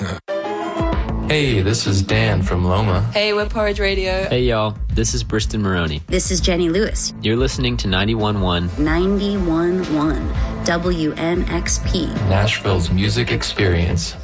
Hey, this is Dan from Loma. Hey, we're Porridge Radio. Hey, y'all. This is Briston Maroney. This is Jenny Lewis. You're listening to 91.1. 91.1 WNXP. Nashville's music experience.